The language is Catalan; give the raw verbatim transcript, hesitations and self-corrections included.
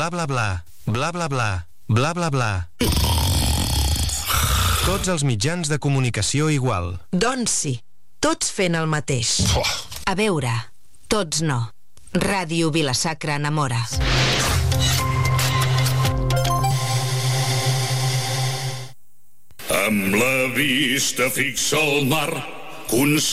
bla bla bla, bla bla bla, bla bla bla. Tots els mitjans de comunicació igual. Doncs sí, tots fent el mateix. A veure, tots no. Ràdio Vila-sacra enamora. Amb la vista fixa al mar,